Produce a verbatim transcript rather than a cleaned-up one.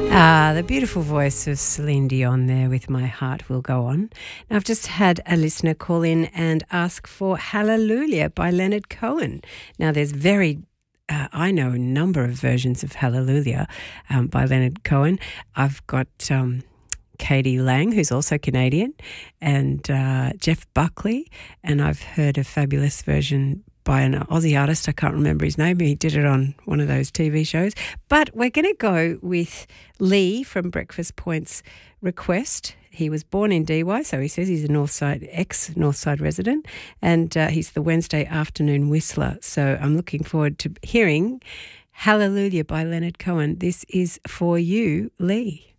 Ah, the beautiful voice of Celine Dion there with My Heart Will Go On. Now, I've just had a listener call in and ask for Hallelujah by Leonard Cohen. Now, there's very, uh, I know a number of versions of Hallelujah um, by Leonard Cohen. I've got um, Katie Lang, who's also Canadian, and uh, Jeff Buckley, and I've heard a fabulous version by an Aussie artist. I can't remember his name. He did it on one of those T V shows. But we're going to go with Lee from Breakfast Point's request. He was born in D Y, so he says he's a Northside, ex-Northside resident, and uh, he's the Wednesday afternoon whistler. So I'm looking forward to hearing Hallelujah by Leonard Cohen. This is for you, Lee.